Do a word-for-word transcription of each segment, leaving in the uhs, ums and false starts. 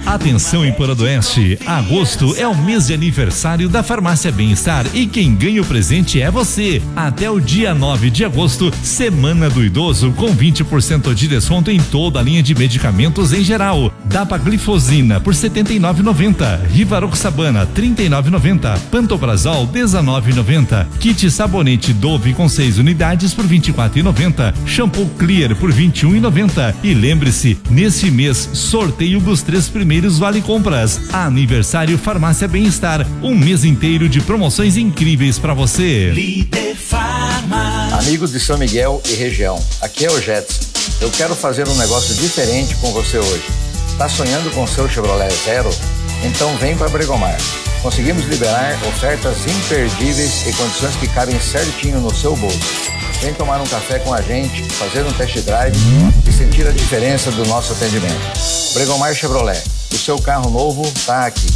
Atenção em Porandoeste, agosto é o mês de aniversário da Farmácia Bem-Estar e quem ganha o presente é você. Até o dia nove de agosto, Semana do Idoso com vinte por cento de desconto em toda a linha de medicamentos em geral. Dapaglifosina por setenta e nove reais e noventa centavos, Rivaroxabana trinta e nove reais e noventa centavos, Pantoprazol dezenove reais e noventa centavos, kit sabonete Dove com seis unidades por vinte e quatro reais e noventa centavos, shampoo Clear por vinte e um reais e noventa centavos. E lembre-se, nesse mês sorteio dos três primeiros vale compras. Aniversário Farmácia Bem-Estar, um mês inteiro de promoções incríveis para você. Líder Farma. Amigos de São Miguel e região, aqui é o Jetson. Eu quero fazer um negócio diferente com você hoje. Tá sonhando com seu Chevrolet Zero? Então vem para Bregomar. Conseguimos liberar ofertas imperdíveis e condições que cabem certinho no seu bolso. Vem tomar um café com a gente, fazer um test drive e sentir a diferença do nosso atendimento. Bregomar Chevrolet, o seu carro novo tá aqui.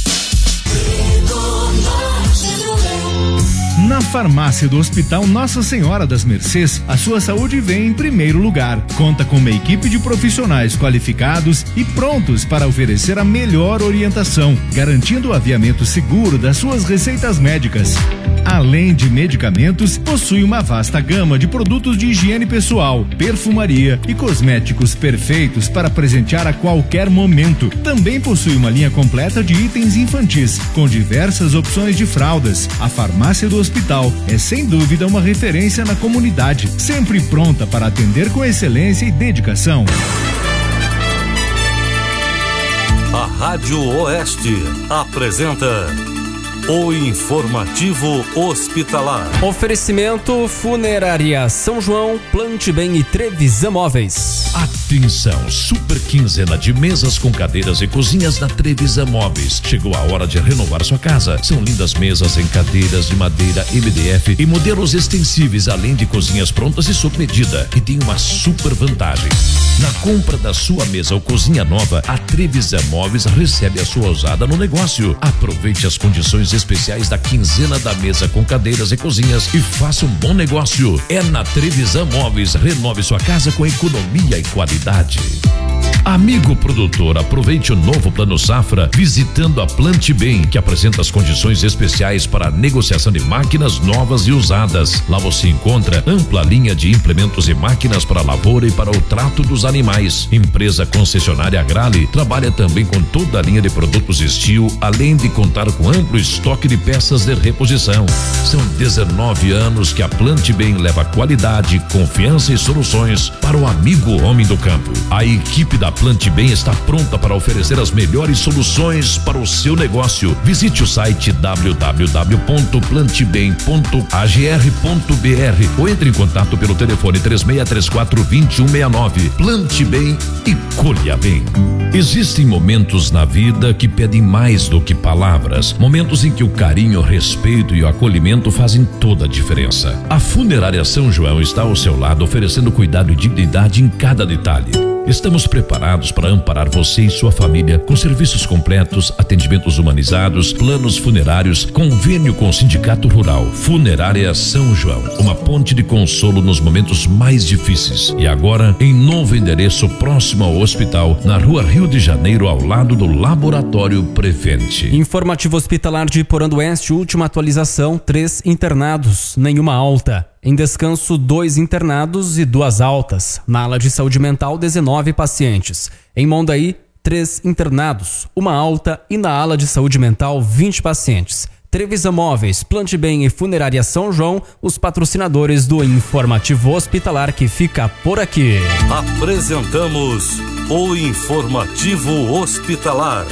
Na farmácia do Hospital Nossa Senhora das Mercês, a sua saúde vem em primeiro lugar. Conta com uma equipe de profissionais qualificados e prontos para oferecer a melhor orientação, garantindo o aviamento seguro das suas receitas médicas. Além de medicamentos, possui uma vasta gama de produtos de higiene pessoal, perfumaria e cosméticos perfeitos para presentear a qualquer momento. Também possui uma linha completa de itens infantis, com diversas opções de fraldas. A farmácia do Hospital é sem dúvida uma referência na comunidade, sempre pronta para atender com excelência e dedicação. A Rádio Oeste apresenta o Informativo Hospitalar. Oferecimento Funerária São João, Plante Bem e Trevisan Móveis. Atenção, super quinzena de mesas com cadeiras e cozinhas na Trevisan Móveis. Chegou a hora de renovar sua casa. São lindas mesas em cadeiras de madeira M D F e modelos extensíveis, além de cozinhas prontas e sob medida. E tem uma super vantagem. Na compra da sua mesa ou cozinha nova, a Trevisan Móveis recebe a sua usada no negócio. Aproveite as condições especiais da quinzena da mesa com cadeiras e cozinhas e faça um bom negócio. É na Trevisan Móveis. Renove sua casa com economia e qualidade. Amigo produtor, aproveite o novo Plano Safra visitando a Plante Bem, que apresenta as condições especiais para a negociação de máquinas novas e usadas. Lá você encontra ampla linha de implementos e máquinas para a lavoura e para o trato dos animais. Empresa concessionária Agrale trabalha também com toda a linha de produtos Steel, além de contar com amplo estoque de peças de reposição. São dezenove anos que a Plante Bem leva qualidade, confiança e soluções para o amigo homem do campo. A equipe da Plante Bem está pronta para oferecer as melhores soluções para o seu negócio. Visite o site w w w ponto plante bem ponto a g r ponto b r ou entre em contato pelo telefone três seis três quatro, dois um seis nove. Plante Bem e colha bem. Existem momentos na vida que pedem mais do que palavras. Momentos em que o carinho, o respeito e o acolhimento fazem toda a diferença. A Funerária São João está ao seu lado, oferecendo cuidado e dignidade em cada detalhe. Estamos preparados para amparar você e sua família com serviços completos, atendimentos humanizados, planos funerários, convênio com o Sindicato Rural. Funerária São João, uma ponte de consolo nos momentos mais difíceis. E agora, em novo endereço próximo ao hospital, na Rua Rio de Janeiro, ao lado do Laboratório Prevente. Informativo Hospitalar de Porandoeste, última atualização, três internados, nenhuma alta. Em descanso, dois internados e duas altas. Na ala de saúde mental, dezenove pacientes. Em Mondaí, três internados, uma alta e na ala de saúde mental, vinte pacientes. Trevisan Móveis, Plante Bem e Funerária São João, os patrocinadores do Informativo Hospitalar que fica por aqui. Apresentamos o Informativo Hospitalar.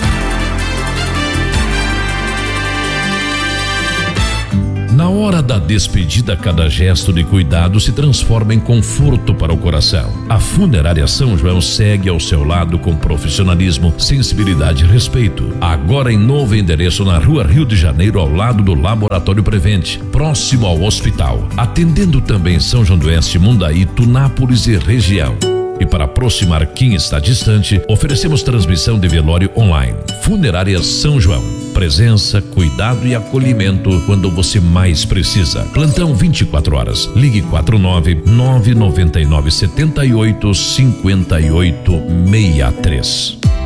Na hora da despedida, cada gesto de cuidado se transforma em conforto para o coração. A Funerária São João segue ao seu lado com profissionalismo, sensibilidade e respeito. Agora em novo endereço na Rua Rio de Janeiro, ao lado do Laboratório Prevente, próximo ao hospital. Atendendo também São João do Oeste, Mundaí, Tunápolis e região. E para aproximar quem está distante, oferecemos transmissão de velório online. Funerária São João. Presença, cuidado e acolhimento quando você mais precisa. Plantão vinte e quatro horas. Ligue quatro nove nove nove nove sete oito cinco oito seis três.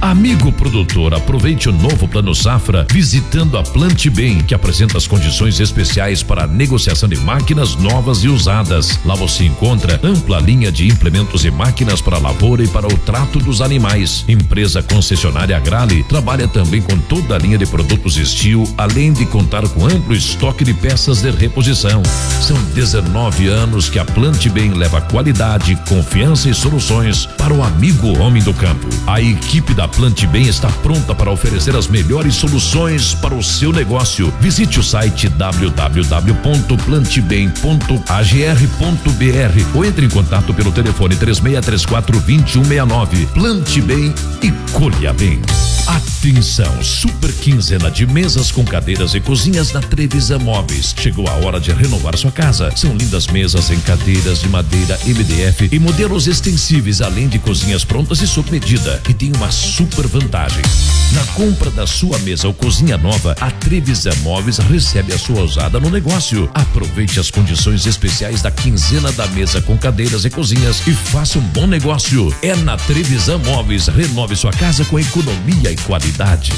Amigo produtor, aproveite o novo Plano Safra visitando a Plante Bem, que apresenta as condições especiais para a negociação de máquinas novas e usadas. Lá você encontra ampla linha de implementos e máquinas para a lavoura e para o trato dos animais. Empresa concessionária Agrale trabalha também com toda a linha de produtos Steel, além de contar com amplo estoque de peças de reposição. São dezenove anos que a Plante Bem leva qualidade, confiança e soluções para o amigo homem do campo. A equipe da Plante Bem está pronta para oferecer as melhores soluções para o seu negócio. Visite o site w w w ponto plante bem ponto a g r ponto b r ou entre em contato pelo telefone três seis três quatro, dois um seis nove. Plante Bem e colha bem. Atenção, super quinzena de mesas com cadeiras e cozinhas na Trevisan Móveis. Chegou a hora de renovar sua casa. São lindas mesas em cadeiras de madeira M D F e modelos extensíveis, além de cozinhas prontas e sob medida. E tem uma super vantagem. Na compra da sua mesa ou cozinha nova, a Trevisan Móveis recebe a sua usada no negócio. Aproveite as condições especiais da quinzena da mesa com cadeiras e cozinhas e faça um bom negócio. É na Trevisan Móveis. Renove sua casa com economia e qualidade.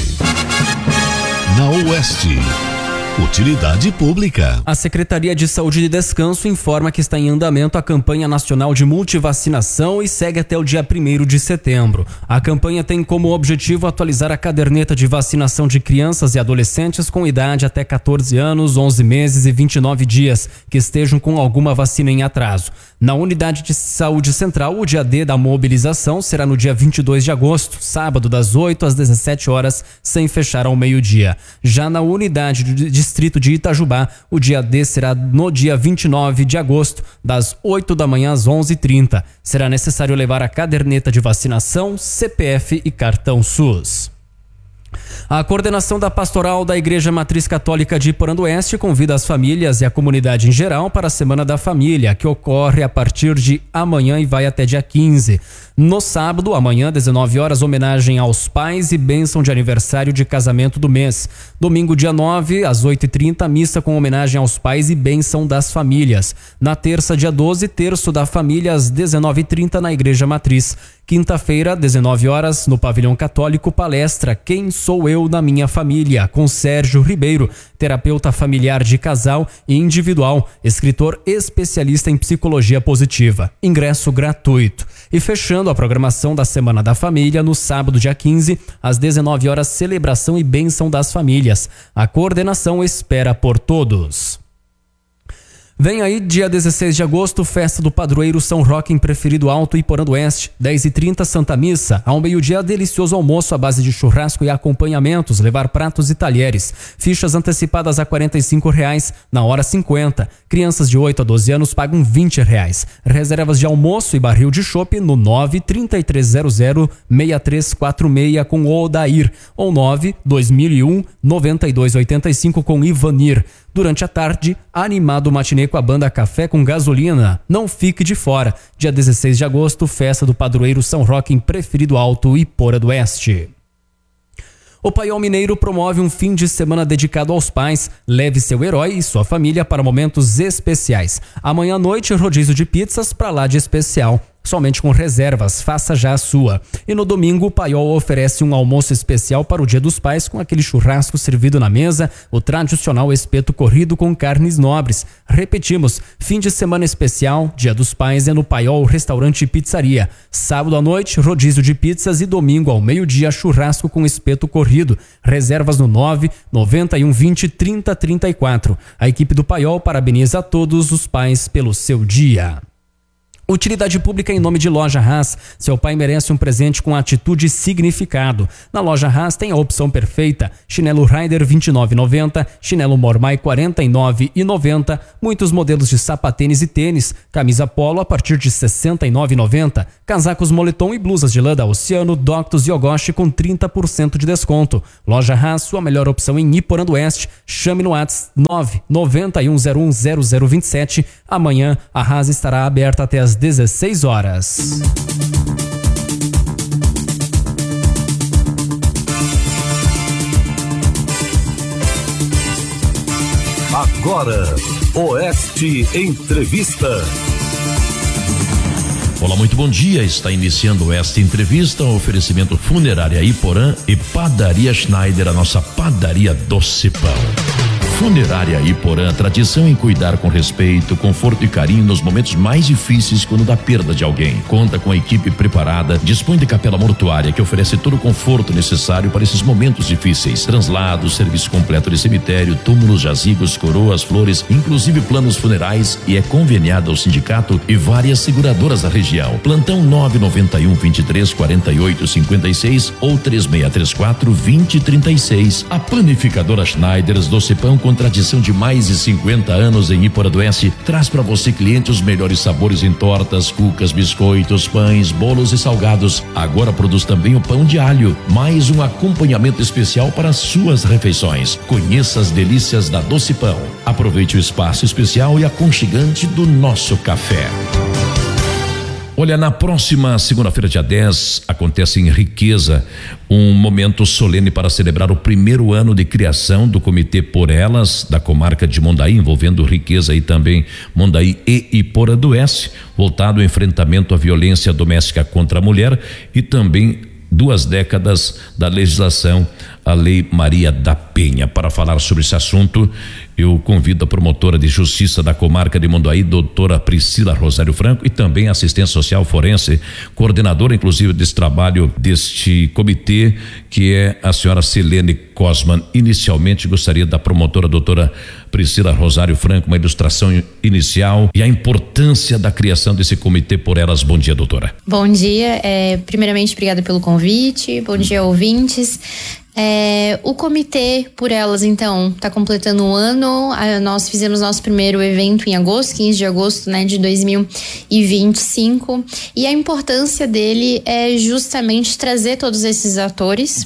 Na Oeste, utilidade pública. A Secretaria de Saúde e Descanso informa que está em andamento a campanha nacional de multivacinação e segue até o dia primeiro de setembro. A campanha tem como objetivo atualizar a caderneta de vacinação de crianças e adolescentes com idade até catorze anos, onze meses e vinte e nove dias, que estejam com alguma vacina em atraso. Na Unidade de Saúde Central, o dia D da mobilização será no dia vinte e dois de agosto, sábado, das oito às dezessete horas, sem fechar ao meio-dia. Já na Unidade do Distrito de Itajubá, o dia D será no dia vinte e nove de agosto, das oito da manhã às onze e trinta. Será necessário levar a caderneta de vacinação, C P F e cartão SUS. A coordenação da Pastoral da Igreja Matriz Católica de Iporanduense convida as famílias e a comunidade em geral para a Semana da Família, que ocorre a partir de amanhã e vai até dia quinze. No sábado, amanhã, dezenove horas, homenagem aos pais e bênção de aniversário de casamento do mês. Domingo, dia nove, às oito e trinta, missa com homenagem aos pais e bênção das famílias. Na terça, dia doze, terço da família, às dezenove e trinta, na Igreja Matriz. Quinta-feira, dezenove horas, no Pavilhão Católico, palestra Quem Sou Eu na Minha Família, com Sérgio Ribeiro, terapeuta familiar de casal e individual, escritor especialista em psicologia positiva. Ingresso gratuito. E fechando a programação da Semana da Família, no sábado, dia quinze, às dezenove horas, celebração e bênção das famílias. A coordenação espera por todos. Vem aí, dia dezesseis de agosto, festa do padroeiro São Roque em Preferido Alto, Iporanduense, dez e trinta, Santa Missa. Ao meio-dia, delicioso almoço à base de churrasco e acompanhamentos, levar pratos e talheres. Fichas antecipadas a quarenta e cinco reais, na hora cinquenta. Crianças de oito a doze anos pagam vinte reais. Reservas de almoço e barril de chopp no nove, trinta e três zero zero, seis três quatro seis com Odair ou nove, dois mil e um, noventa e dois oitenta e cinco com Ivanir. Durante a tarde, animado matinê com a banda Café com Gasolina. Não fique de fora. Dia dezesseis de agosto, festa do padroeiro São Roque em Preferido Alto, Iporanduense. O Paiol Mineiro promove um fim de semana dedicado aos pais. Leve seu herói e sua família para momentos especiais. Amanhã à noite, rodízio de pizzas para lá de especial. Somente com reservas, faça já a sua. E no domingo, o Paiol oferece um almoço especial para o Dia dos Pais com aquele churrasco servido na mesa, o tradicional espeto corrido com carnes nobres. Repetimos, fim de semana especial, Dia dos Pais é no Paiol Restaurante e Pizzaria. Sábado à noite, rodízio de pizzas e domingo ao meio-dia, churrasco com espeto corrido. Reservas no nove, noventa e um, vinte, trinta, trinta e quatro. A equipe do Paiol parabeniza a todos os pais pelo seu dia. Utilidade pública em nome de Loja Haas. Seu pai merece um presente com atitude e significado. Na Loja Haas tem a opção perfeita. Chinelo Rider vinte e nove reais e noventa centavos, chinelo Mormai quarenta e nove reais e noventa centavos, muitos modelos de sapatênis e tênis, camisa polo a partir de sessenta e nove reais e noventa centavos, casacos moletom e blusas de lã da Oceano, Doctus e Ogoshi com trinta por cento de desconto. Loja Haas, sua melhor opção em Iporanduense. Chame no WhatsApp nove, noventa e um, zero um, zero zero vinte e sete. Amanhã a Haas estará aberta até as dezesseis horas. Agora, Oeste Entrevista. Olá, muito bom dia. Está iniciando esta entrevista, o oferecimento Funerária Iporã e Padaria Schneider, a nossa padaria Doce Pão. Funerária Iporã, tradição em cuidar com respeito, conforto e carinho nos momentos mais difíceis quando da perda de alguém. Conta com a equipe preparada, dispõe de capela mortuária que oferece todo o conforto necessário para esses momentos difíceis. Translados, serviço completo de cemitério, túmulos, jazigos, coroas, flores, inclusive planos funerais, e é conveniada ao sindicato e várias seguradoras da região. Plantão nove nove um, vinte e três, quarenta e oito, cinquenta e seis ou três seis três quatro, vinte, trinta e seis. A panificadora Schneiders Doce Pão, com tradição de mais de cinquenta anos em Iporã do Oeste, traz para você, cliente, os melhores sabores em tortas, cucas, biscoitos, pães, bolos e salgados. Agora produz também o pão de alho, mais um acompanhamento especial para suas refeições. Conheça as delícias da Doce Pão. Aproveite o espaço especial e aconchegante do nosso café. Olha, na próxima segunda-feira, dia dez, acontece em Riqueza um momento solene para celebrar o primeiro ano de criação do Comitê Por Elas, da comarca de Mondaí, envolvendo Riqueza e também Mondaí e Iporã do Oeste, voltado ao enfrentamento à violência doméstica contra a mulher e também duas décadas da legislação, a Lei Maria da Penha. Para falar sobre esse assunto, eu convido a promotora de justiça da comarca de Mondaí, doutora Priscila Rosário Franco, e também assistente social forense, coordenadora inclusive desse trabalho, deste comitê, que é a senhora Silene Cosman. Inicialmente gostaria da promotora doutora Priscila Rosário Franco uma ilustração inicial e a importância da criação desse Comitê Por Elas. Bom dia, doutora. Bom dia, é, primeiramente obrigada pelo convite, bom dia, ouvintes. É, o Comitê Por Elas, então, está completando um ano. A, nós fizemos nosso primeiro evento em agosto, quinze de agosto, né, de dois mil e vinte e cinco. E a importância dele é justamente trazer todos esses atores.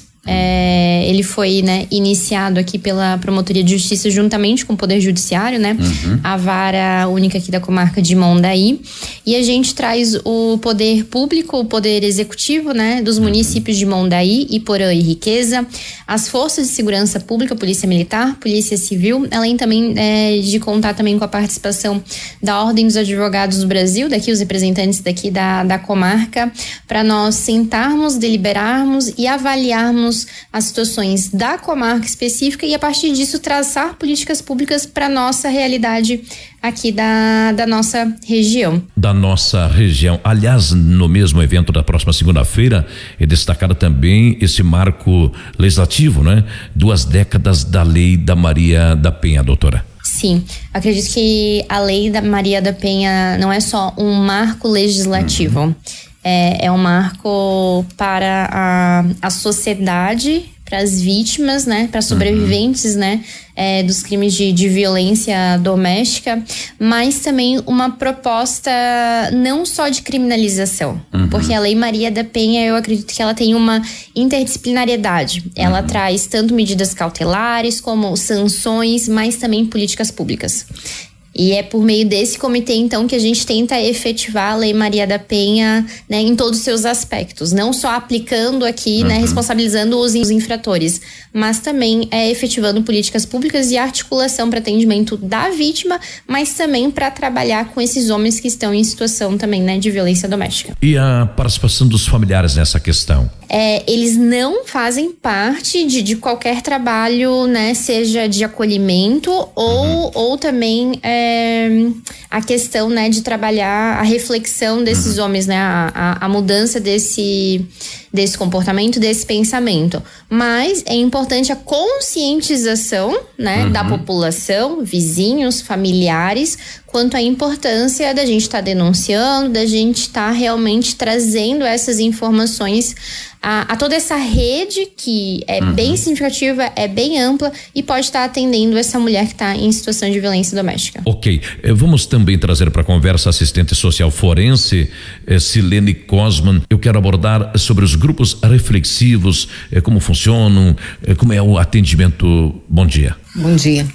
É, ele foi, né, iniciado aqui pela Promotoria de Justiça juntamente com o Poder Judiciário, né? Uhum. A vara única aqui da comarca de Mondaí. E a gente traz o poder público, o poder executivo, né, dos municípios de Mondaí, Iporã e Riqueza, as forças de segurança pública, Polícia Militar, Polícia Civil, além também é, de contar também com a participação da Ordem dos Advogados do Brasil, daqui os representantes daqui da, da comarca, para nós sentarmos, deliberarmos e avaliarmos as situações da comarca específica e a partir disso traçar políticas públicas para nossa realidade aqui da, da nossa região. Da nossa região. Aliás, no mesmo evento da próxima segunda-feira, é destacado também esse marco legislativo, né? Duas décadas da Lei da Maria da Penha, doutora. Sim, acredito que a Lei da Maria da Penha não é só um marco legislativo. Uhum. É, é um marco para a, a sociedade, para as vítimas, né, para sobreviventes, uhum. né, é, dos crimes de, de violência doméstica, mas também uma proposta não só de criminalização, uhum. porque a Lei Maria da Penha, eu acredito que ela tem uma interdisciplinariedade. Ela uhum. traz tanto medidas cautelares como sanções, mas também políticas públicas. E é por meio desse comitê, então, que a gente tenta efetivar a Lei Maria da Penha, né, em todos os seus aspectos. Não só aplicando aqui, uhum. né, responsabilizando os infratores, mas também é, efetivando políticas públicas e articulação para atendimento da vítima, mas também para trabalhar com esses homens que estão em situação também, né, de violência doméstica. E a participação dos familiares nessa questão? É, eles não fazem parte de, de qualquer trabalho, né, seja de acolhimento ou, uhum. ou também é, a questão, né, de trabalhar a reflexão desses uhum. homens, né, a, a, a mudança desse, desse comportamento, desse pensamento. Mas é importante a conscientização, né, uhum. da população, vizinhos, familiares, quanto à importância da gente estar tá denunciando, da gente estar tá realmente trazendo essas informações a, a toda essa rede que é uhum. bem significativa, é bem ampla e pode estar tá atendendo essa mulher que está em situação de violência doméstica. Ok, vamos também trazer para a conversa a assistente social forense, eh, Silene Cosman. Eu quero abordar sobre os grupos reflexivos, eh, como funcionam, eh, como é o atendimento. Bom dia. Bom dia.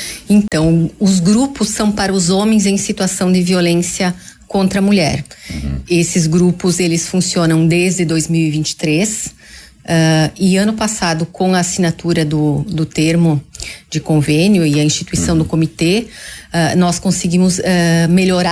Então, os grupos são para os homens em situação de violência contra a mulher. Uhum. Esses grupos, eles funcionam desde dois mil e vinte e três uh, e ano passado, com a assinatura do, do termo de convênio e a instituição uhum. do comitê, uh, nós conseguimos uh, melhorar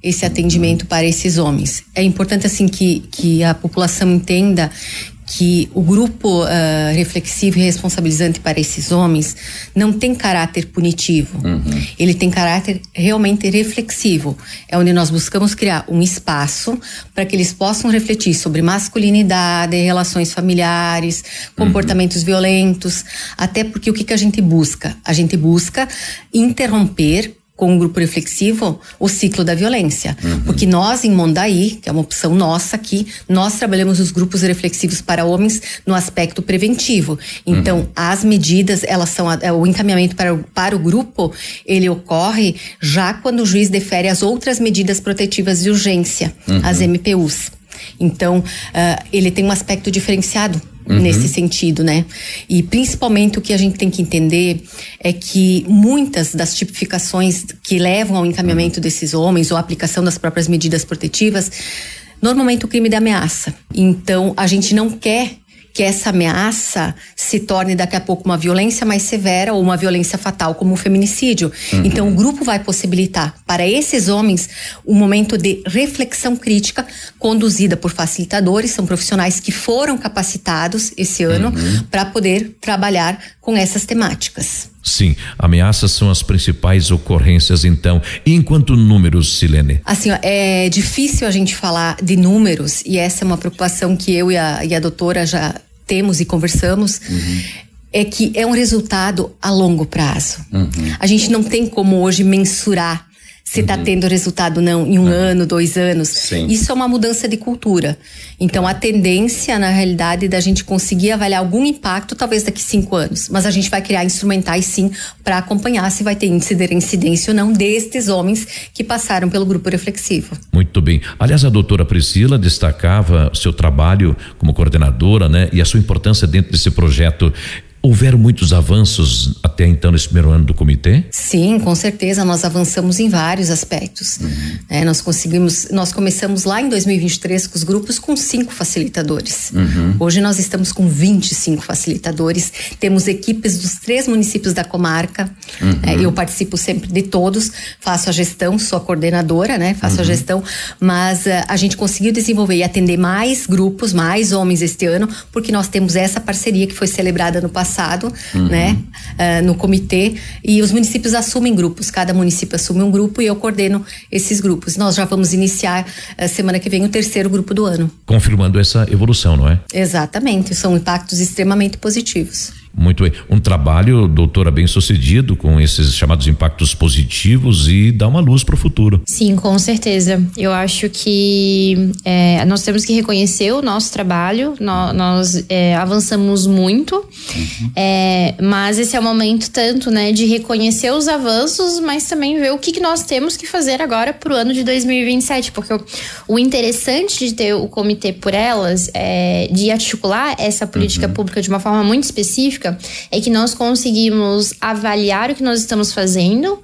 esse atendimento para esses homens. É importante assim que, que a população entenda que o grupo uh, reflexivo e responsabilizante para esses homens não tem caráter punitivo. Uhum. Ele tem caráter realmente reflexivo. É onde nós buscamos criar um espaço para que eles possam refletir sobre masculinidade, relações familiares, comportamentos uhum. violentos. Até porque o que, que a gente busca? A gente busca interromper com o grupo reflexivo, o ciclo da violência. Uhum. Porque nós, em Mondaí, que é uma opção nossa aqui, nós trabalhamos os grupos reflexivos para homens no aspecto preventivo. Então, uhum. as medidas, elas são, o encaminhamento para, para o grupo, ele ocorre já quando o juiz defere as outras medidas protetivas de urgência, uhum. as M P Us. Então, uh, ele tem um aspecto diferenciado uhum. nesse sentido, né? E principalmente o que a gente tem que entender é que muitas das tipificações que levam ao encaminhamento uhum. desses homens ou a aplicação das próprias medidas protetivas, normalmente o crime da ameaça. Então, a gente não quer que essa ameaça se torne daqui a pouco uma violência mais severa ou uma violência fatal, como o feminicídio. Uhum. Então, o grupo vai possibilitar para esses homens um momento de reflexão crítica conduzida por facilitadores, são profissionais que foram capacitados esse ano uhum. para poder trabalhar com essas temáticas. Sim, ameaças são as principais ocorrências, então. E enquanto números, Silene? Assim, ó, é difícil a gente falar de números, e essa é uma preocupação que eu e a, e a doutora já temos e conversamos, uhum. é que é um resultado a longo prazo. Uhum. A gente não tem como hoje mensurar se está uhum. tendo resultado não em um uhum. ano, dois anos. Sim. Isso é uma mudança de cultura. Então, a tendência, na realidade, da gente conseguir avaliar algum impacto, talvez daqui cinco anos. Mas a gente vai criar instrumentais, sim, para acompanhar se vai ter índice de reincidência ou não destes homens que passaram pelo grupo reflexivo. Muito bem. Aliás, a doutora Priscila destacava o seu trabalho como coordenadora, né? E a sua importância dentro desse projeto. Houveram muitos avanços até então nesse primeiro ano do comitê? Sim, com certeza, nós avançamos em vários aspectos. Uhum. É, nós conseguimos, nós começamos lá em dois mil e vinte e três com os grupos com cinco facilitadores. Uhum. Hoje nós estamos com vinte e cinco facilitadores, temos equipes dos três municípios da comarca. Uhum. É, eu participo sempre de todos, faço a gestão, sou a coordenadora, né? Faço uhum. a gestão, mas uh, a gente conseguiu desenvolver e atender mais grupos, mais homens este ano, porque nós temos essa parceria que foi celebrada no passado. Passado, uhum. né, uh, no comitê, e os municípios assumem grupos, cada município assume um grupo e eu coordeno esses grupos. Nós já vamos iniciar uh, semana que vem o terceiro grupo do ano. Confirmando essa evolução, não é? Exatamente, são impactos extremamente positivos. Muito bem. Um trabalho, doutora, bem sucedido com esses chamados impactos positivos e dá uma luz para o futuro. Sim, com certeza. Eu acho que é, nós temos que reconhecer o nosso trabalho, no, nós é, avançamos muito, uhum. é, mas esse é o momento tanto, né, de reconhecer os avanços, mas também ver o que, que nós temos que fazer agora para o ano de dois mil e vinte e sete, porque o, o interessante de ter o Comitê por Elas, é, de articular essa política uhum. pública de uma forma muito específica, é que nós conseguimos avaliar o que nós estamos fazendo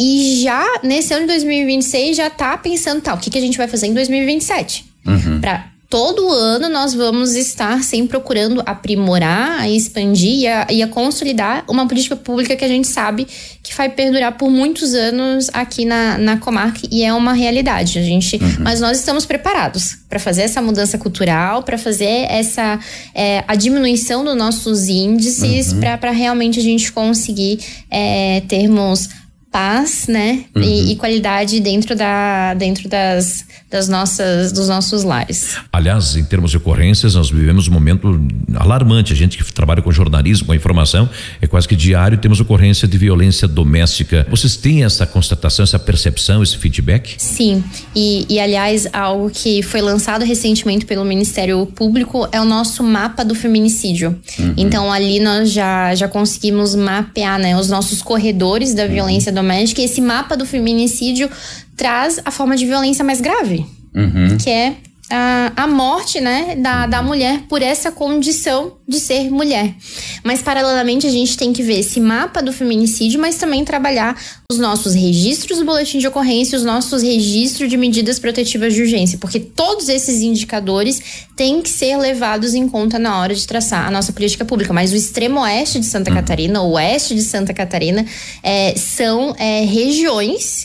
e já nesse ano de dois mil e vinte e seis já tá pensando, tá, o que, que a gente vai fazer em dois mil e vinte e sete? Uhum. Pra todo ano nós vamos estar sempre procurando aprimorar, a expandir e a, e a consolidar uma política pública que a gente sabe que vai perdurar por muitos anos aqui na, na comarca, e é uma realidade. A gente, uhum. Mas nós estamos preparados para fazer essa mudança cultural, para fazer essa é, a diminuição dos nossos índices, uhum. para realmente a gente conseguir é, termos paz, né, uhum. e, e qualidade dentro da dentro das das nossas dos nossos lares. Aliás, em termos de ocorrências, nós vivemos um momento alarmante. A gente que trabalha com jornalismo, com informação, é quase que diário temos ocorrência de violência doméstica. Vocês têm essa constatação, essa percepção, esse feedback? Sim, e, e aliás, algo que foi lançado recentemente pelo Ministério Público é o nosso mapa do feminicídio. Uhum. Então ali nós já já conseguimos mapear, né, os nossos corredores da violência uhum. doméstica, e esse mapa do feminicídio traz a forma de violência mais grave, uhum. que é a, a morte, né, da, da mulher por essa condição de ser mulher. Mas, paralelamente, a gente tem que ver esse mapa do feminicídio, mas também trabalhar os nossos registros do boletim de ocorrência, os nossos registros de medidas protetivas de urgência, porque todos esses indicadores têm que ser levados em conta na hora de traçar a nossa política pública. Mas o extremo oeste de Santa Catarina, o oeste de Santa Catarina, é, são é, regiões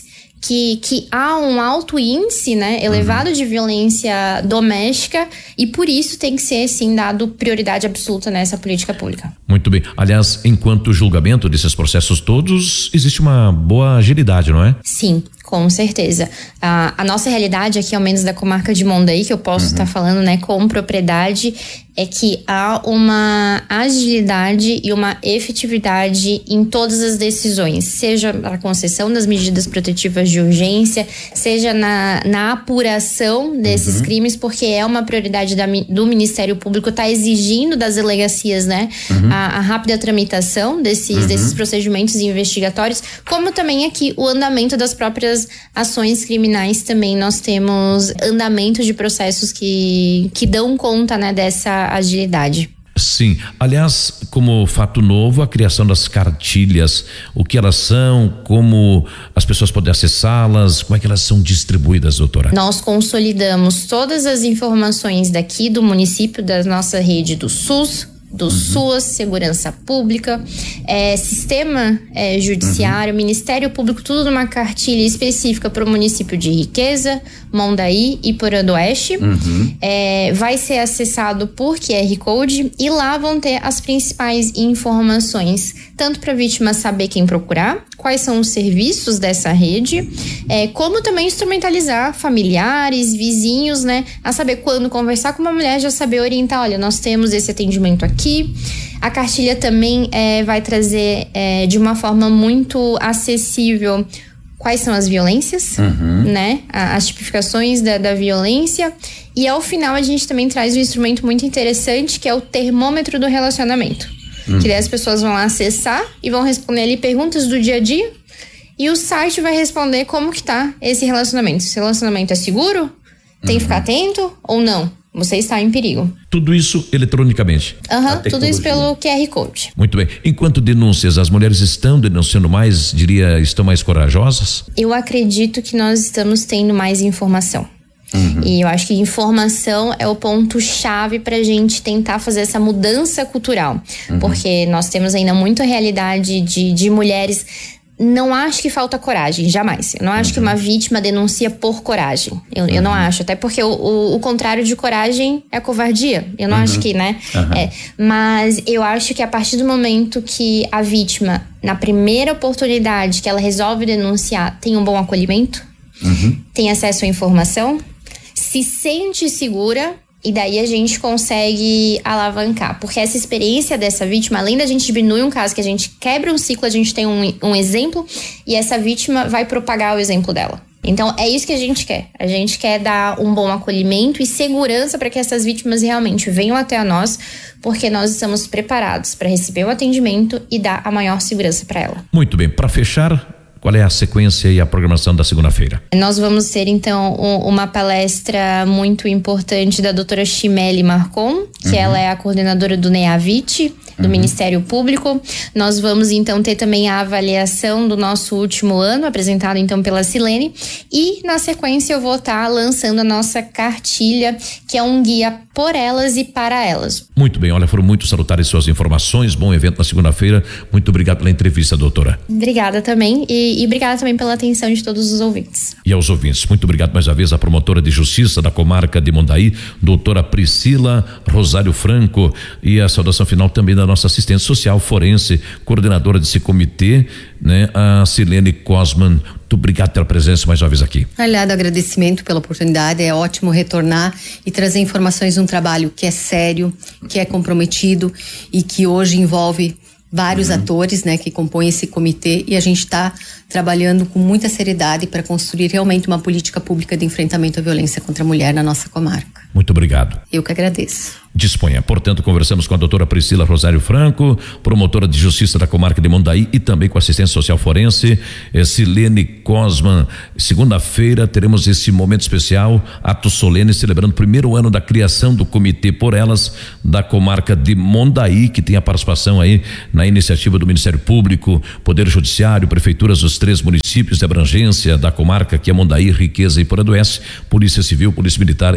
que, que há um alto índice, né, elevado uhum. de violência doméstica e por isso tem que ser, sim, dado prioridade absoluta nessa política pública. Muito bem. Aliás, enquanto julgamento desses processos todos, existe uma boa agilidade, não é? Sim. Com certeza. A, a nossa realidade aqui, ao menos da comarca de Mondaí, que eu posso estar uhum. tá falando, né, com propriedade, é que há uma agilidade e uma efetividade em todas as decisões, seja a concessão das medidas protetivas de urgência, seja na, na apuração desses uhum. crimes, porque é uma prioridade da, do Ministério Público, está exigindo das delegacias, né, uhum. a, a rápida tramitação desses, uhum. desses procedimentos investigatórios, como também aqui o andamento das próprias ações criminais. Também nós temos andamento de processos que, que dão conta, né, dessa agilidade. Sim, aliás, como fato novo, a criação das cartilhas, o que elas são, como as pessoas podem acessá-las, como é que elas são distribuídas, doutora? Nós consolidamos todas as informações daqui do município, da nossa rede do SUS, do uhum. SUAS, Segurança Pública, é, Sistema é, Judiciário, uhum. Ministério Público, tudo numa cartilha específica para o município de Riqueza, Mondaí e Porã do Oeste. Uhum. É, vai ser acessado por Q R Code e lá vão ter as principais informações, tanto para a vítima saber quem procurar, quais são os serviços dessa rede, é, como também instrumentalizar familiares, vizinhos, né, a saber quando conversar com uma mulher, já saber orientar, olha, nós temos esse atendimento aqui. A cartilha também é, vai trazer é, de uma forma muito acessível quais são as violências, uhum. né? As tipificações da, da violência. E ao final a gente também traz um instrumento muito interessante, que é o termômetro do relacionamento. Uhum. Que daí as pessoas vão lá acessar e vão responder ali perguntas do dia a dia. E o site vai responder como que tá esse relacionamento. Se o relacionamento é seguro, tem que ficar atento ou não. Você está em perigo. Tudo isso eletronicamente? Aham, uhum, tudo isso pelo Q R Code. Muito bem. Enquanto denúncias, as mulheres estão denunciando mais, diria, estão mais corajosas? Eu acredito que nós estamos tendo mais informação. Uhum. E eu acho que informação é o ponto-chave pra gente tentar fazer essa mudança cultural. Uhum. Porque nós temos ainda muita realidade de, de mulheres. Não acho que falta coragem, jamais. Eu não acho uhum. que uma vítima denuncia por coragem. Eu, uhum. eu não acho, até porque o, o, o contrário de coragem é covardia. Eu não uhum. acho que, né? Uhum. É, mas eu acho que a partir do momento que a vítima, na primeira oportunidade que ela resolve denunciar, tem um bom acolhimento, uhum. tem acesso à informação, se sente segura, e daí a gente consegue alavancar. Porque essa experiência dessa vítima, além da gente diminuir um caso, que a gente quebra um ciclo, a gente tem um, um exemplo, e essa vítima vai propagar o exemplo dela. Então, é isso que a gente quer. A gente quer dar um bom acolhimento e segurança para que essas vítimas realmente venham até a nós, porque nós estamos preparados para receber o atendimento e dar a maior segurança para ela. Muito bem. Para fechar, qual é a sequência e a programação da segunda-feira? Nós vamos ter, então, um, uma palestra muito importante da doutora Chimele Marcon, que uhum. ela é a coordenadora do NEAVIT, do uhum. Ministério Público. Nós vamos, então, ter também a avaliação do nosso último ano, apresentado, então, pela Silene. E, na sequência, eu vou estar lançando a nossa cartilha, que é um guia por elas e para elas. Muito bem, olha, foram muito salutares suas informações. Bom evento na segunda-feira. Muito obrigado pela entrevista, doutora. Obrigada também. E E obrigada também pela atenção de todos os ouvintes. E aos ouvintes, muito obrigado mais uma vez à promotora de justiça da comarca de Mondaí, doutora Priscila Rosário Franco, e a saudação final também da nossa assistente social forense, coordenadora desse comitê, né, a Silene Cosman. Muito obrigado pela presença mais uma vez aqui. Aliado, agradecimento pela oportunidade, é ótimo retornar e trazer informações de um trabalho que é sério, que é comprometido e que hoje envolve vários uhum. atores, né, que compõem esse comitê, e a gente está trabalhando com muita seriedade para construir realmente uma política pública de enfrentamento à violência contra a mulher na nossa comarca. Muito obrigado. Eu que agradeço. Disponha. Portanto, conversamos com a doutora Priscila Rosário Franco, promotora de justiça da comarca de Mondaí, e também com a assistente social forense, eh, Silene Cosman. Segunda-feira teremos esse momento especial, ato solene, celebrando o primeiro ano da criação do Comitê por Elas da comarca de Mondaí, que tem a participação aí na iniciativa do Ministério Público, Poder Judiciário, prefeituras dos três municípios de abrangência da comarca, que é Mondaí, Riqueza e Porã do Oeste, Polícia Civil, Polícia Militar e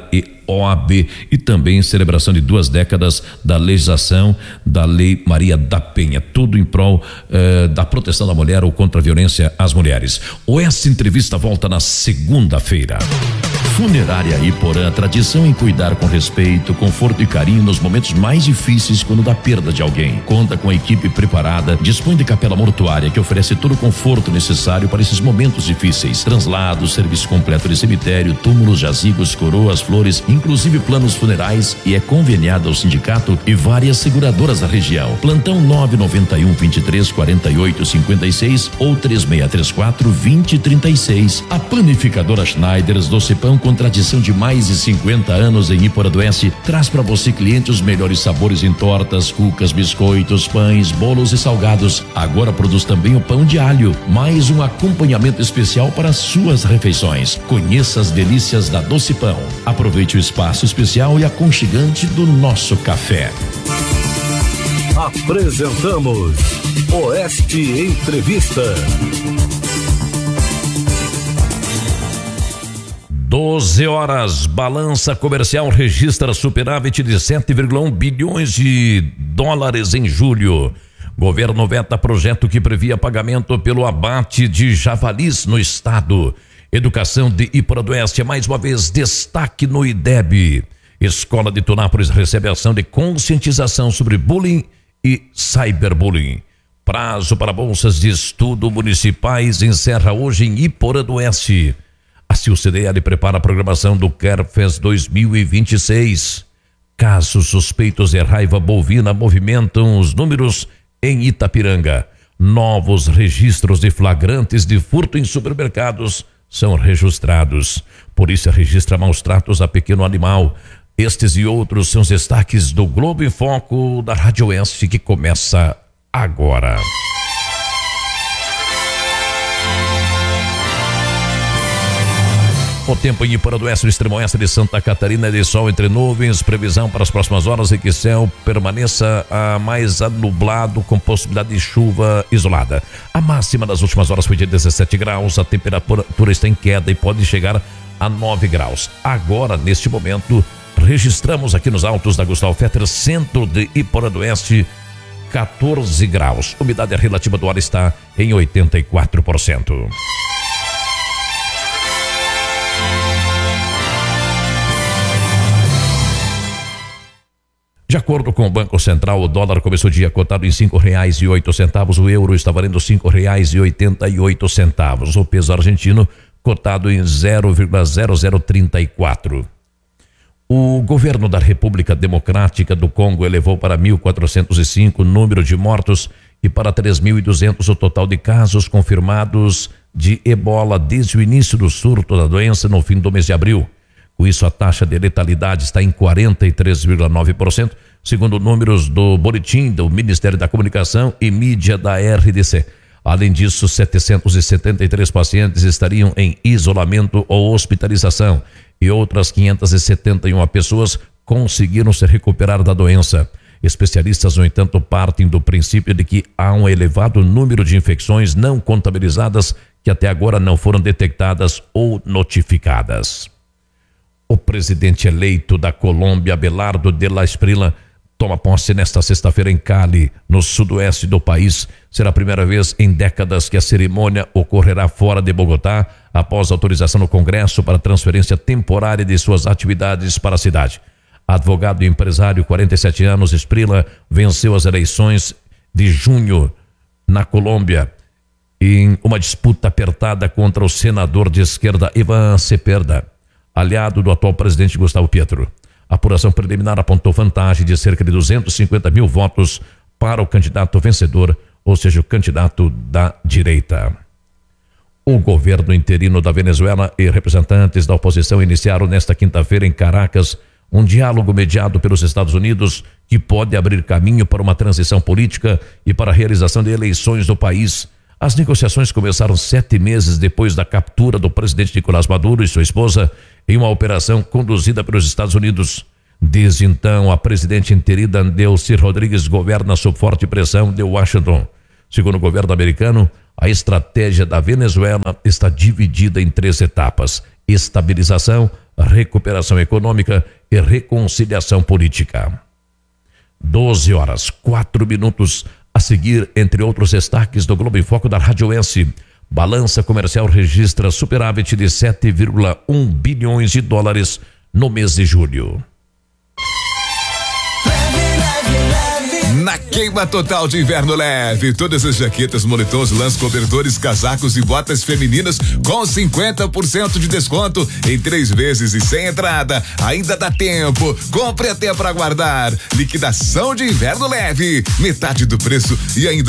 O A B e também celebração de duas décadas da legislação da Lei Maria da Penha, tudo em prol eh, da proteção da mulher ou contra a violência às mulheres. O Essa Entrevista volta na segunda-feira. Funerária Iporã, tradição em cuidar com respeito, conforto e carinho nos momentos mais difíceis quando da perda de alguém. Conta com a equipe preparada, dispõe de capela mortuária que oferece todo o conforto necessário para esses momentos difíceis. Translados, serviço completo de cemitério, túmulos, jazigos, coroas, flores, inclusive planos funerais, e é conveniada ao sindicato e várias seguradoras da região. Plantão nove nove um, vinte e três, quarenta e oito, cinquenta e seis ou três seis três quatro, vinte, trinta e seis. A panificadora Schneiders Doce Pão, com tradição de mais de cinquenta anos em Iporanduense, traz para você, cliente, os melhores sabores em tortas, cucas, biscoitos, pães, bolos e salgados. Agora produz também o pão de alho, mais um acompanhamento especial para suas refeições. Conheça as delícias da Doce Pão. Aproveite o espaço especial e aconchegante do nosso café. Apresentamos Oeste Entrevista. doze horas, balança comercial registra superávit de sete vírgula um bilhões de dólares em julho. Governo veta projeto que previa pagamento pelo abate de javalis no estado. Educação de Iporanduense é mais uma vez destaque no I D E B. Escola de Tunápolis recebe ação de conscientização sobre bullying e cyberbullying. Prazo para bolsas de estudo municipais encerra hoje em Iporanduense. A C I U C D L prepara a programação do Carfest dois mil e vinte e seis. Casos suspeitos de raiva bovina movimentam os números em Itapiranga. Novos registros de flagrantes de furto em supermercados são registrados. Polícia registra maus tratos a pequeno animal. Estes e outros são os destaques do Globo em Foco da Rádio Oeste, que começa agora. O tempo em Iporanduense, no extremo oeste de Santa Catarina, de sol entre nuvens, previsão para as próximas horas é que céu permaneça a mais nublado com possibilidade de chuva isolada. A máxima das últimas horas foi de dezessete graus, a temperatura está em queda e pode chegar a nove graus. Agora, neste momento, registramos aqui nos altos da Gustavo Fetter, centro de Iporanduense, quatorze graus. Umidade relativa do ar está em oitenta e quatro por cento. De acordo com o Banco Central, o dólar começou o dia cotado em cinco reais e oito centavos, o euro está valendo cinco reais e oitenta e oito centavos, o peso argentino cotado em zero vírgula zero zero trinta e quatro. O governo da República Democrática do Congo elevou para mil quatrocentos e cinco o número de mortos e para três mil e duzentos o total de casos confirmados de ebola desde o início do surto da doença no fim do mês de abril. Com isso, a taxa de letalidade está em quarenta e três vírgula nove por cento, segundo números do boletim do Ministério da Comunicação e Mídia da R D C. Além disso, setecentos e setenta e três pacientes estariam em isolamento ou hospitalização e outras quinhentas e setenta e uma pessoas conseguiram se recuperar da doença. Especialistas, no entanto, partem do princípio de que há um elevado número de infecções não contabilizadas que até agora não foram detectadas ou notificadas. O presidente eleito da Colômbia, Abelardo de la Esprila, toma posse nesta sexta-feira em Cali, no sudoeste do país. Será a primeira vez em décadas que a cerimônia ocorrerá fora de Bogotá, após autorização no Congresso para transferência temporária de suas atividades para a cidade. Advogado e empresário, quarenta e sete anos, Esprila venceu as eleições de junho na Colômbia em uma disputa apertada contra o senador de esquerda Iván Cepeda, aliado do atual presidente Gustavo Petro. A apuração preliminar apontou vantagem de cerca de duzentos e cinquenta mil votos para o candidato vencedor, ou seja, o candidato da direita. O governo interino da Venezuela e representantes da oposição iniciaram nesta quinta-feira em Caracas um diálogo mediado pelos Estados Unidos que pode abrir caminho para uma transição política e para a realização de eleições do país. As negociações começaram sete meses depois da captura do presidente Nicolás Maduro e sua esposa em uma operação conduzida pelos Estados Unidos. Desde então, a presidente interina Delcy Rodrigues governa sob forte pressão de Washington. Segundo o governo americano, a estratégia da Venezuela está dividida em três etapas: estabilização, recuperação econômica e reconciliação política. doze horas, quatro minutos. A seguir, entre outros destaques do Globo em Foco da Radioense, balança comercial registra superávit de sete vírgula um bilhões de dólares no mês de julho. Na queima total de inverno leve, todas as jaquetas, moletons, lãs, cobertores, casacos e botas femininas com cinquenta por cento de desconto em três vezes e sem entrada. Ainda dá tempo. Compre até para guardar. Liquidação de inverno leve, metade do preço e ainda